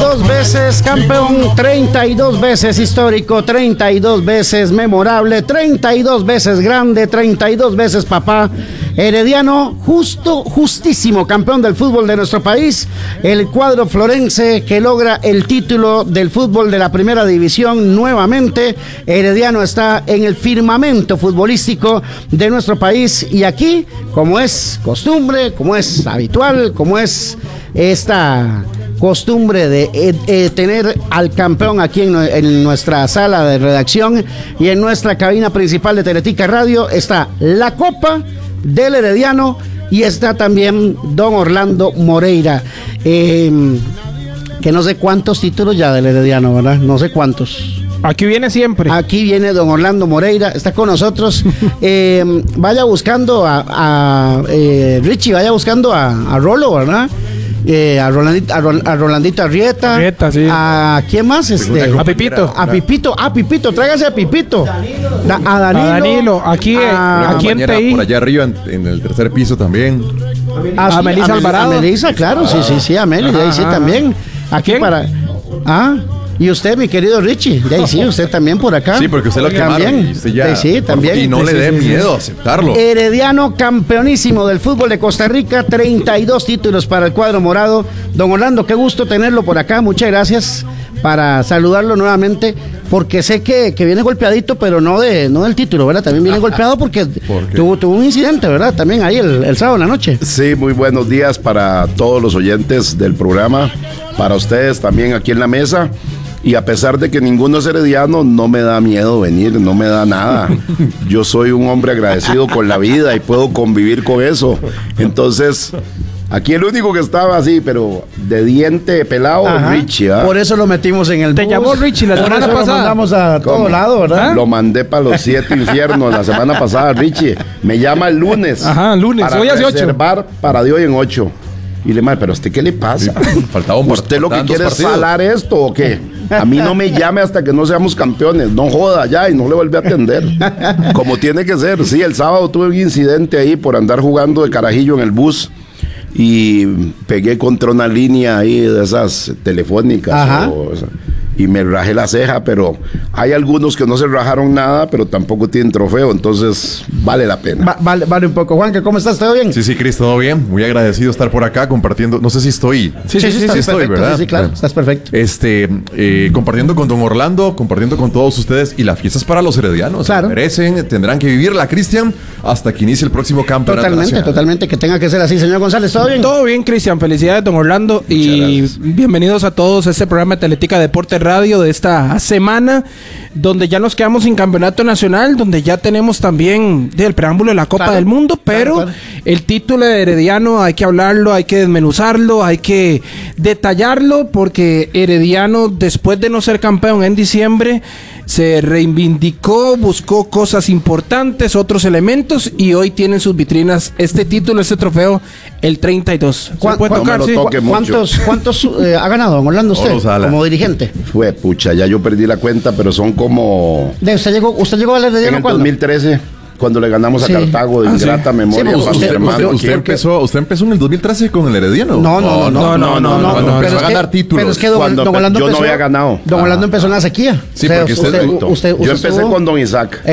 32 veces campeón, 32 veces histórico, 32 veces memorable, 32 veces grande, 32 veces papá. Herediano, justísimo campeón del fútbol de nuestro país. El cuadro florense que logra el título del fútbol de la primera división nuevamente. Herediano está en el firmamento futbolístico de nuestro país. Y aquí, como es costumbre, como es habitual, como es esta costumbre de tener al campeón aquí en nuestra sala de redacción y en nuestra cabina principal de Teletica Radio, está la Copa del Herediano y está también don Orlando Moreira, que no sé cuántos títulos ya del Herediano, ¿verdad? No sé cuántos. Aquí viene siempre. Aquí viene don Orlando Moreira, está con nosotros. Vaya buscando a Richie, vaya buscando a Rolo, ¿verdad? A Rolandito Arrieta, sí. ¿A quién más? A Pipito, tráigase a Pipito. A Danilo. Aquí en TI. Por allá arriba, en el tercer piso también. A Melissa Alvarado. A Melissa, claro, sí, a Meli, ahí sí también. Aquí para... Y usted, mi querido Richie, de ahí sí, usted también por acá. Sí, porque usted lo quemaron. También. Usted ya, sí, también. Y no le dé miedo aceptarlo. Herediano, campeonísimo del fútbol de Costa Rica, 32 títulos para el cuadro morado. Don Orlando, qué gusto tenerlo por acá, muchas gracias, para saludarlo nuevamente, porque sé que viene golpeadito, pero no del título, ¿verdad? También viene golpeado porque tuvo un incidente, ¿verdad? También ahí el sábado en la noche. Sí, muy buenos días para todos los oyentes del programa, para ustedes también aquí en la mesa. Y a pesar de que ninguno es herediano, no me da miedo venir, no me da nada. Yo soy un hombre agradecido con la vida y puedo convivir con eso. Entonces, aquí el único que estaba así, pero de diente pelado, Richie. Por eso lo metimos en el bus. Te llamó Richie la semana pasada. Lo mandamos a todo lado, ¿verdad? Lo mandé para los 7 infiernos la semana pasada, Richie. Me llama el lunes. Lunes. Para Hoy hace 8. reservar para de hoy en 8. Y le dije, pero ¿usted qué le pasa? Faltaba un ¿Usted lo que quiere es partidos. salar esto o qué? A mí no me llame hasta que no seamos campeones. No joda ya y no le vuelve a atender. Como tiene que ser. Sí, el sábado tuve un incidente ahí por andar jugando de carajillo en el bus. Y pegué contra una línea ahí de esas telefónicas. Y me rajé la ceja, pero hay algunos que no se rajaron nada, pero tampoco tienen trofeo, entonces vale la pena. Vale un poco. Juan, ¿cómo estás? ¿Todo bien? Sí, Cris, todo bien. Muy agradecido de estar por acá compartiendo. No sé si estoy. Sí, estoy, ¿verdad? Sí, claro, estás perfecto. Compartiendo con don Orlando, compartiendo con todos ustedes. Y la fiesta es para los heredianos. Claro. Merecen, tendrán que vivirla, Cristian, hasta que inicie el próximo campeonato nacional. Totalmente, que tenga que ser así. Señor González, ¿todo bien? Todo bien, Cristian. Felicidades, don Orlando. Y bienvenidos a todos a este programa de Teletica Deporte Radio de esta semana, donde ya nos quedamos sin campeonato nacional, donde ya tenemos también el preámbulo de la Copa del Mundo, pero el título de Herediano hay que hablarlo, hay que desmenuzarlo, hay que detallarlo, porque Herediano, después de no ser campeón en diciembre, se reivindicó, buscó cosas importantes, otros elementos, y hoy tienen sus vitrinas este título, este trofeo, el 32. ¿Cuántos ha ganado, don Orlando, usted, como dirigente? Fue pucha, ya yo perdí la cuenta, pero son como... ¿Usted llegó al Herediano en el cuándo? 2013. Cuando le ganamos a Cartago de ingrata memoria. Usted empezó en el 2013 con el Herediano. No. Cuando empezó a ganar títulos. Pero es que don Orlando yo empezó, no había ganado. Don Orlando empezó en la sequía. Sí, porque yo empecé con don Isaac.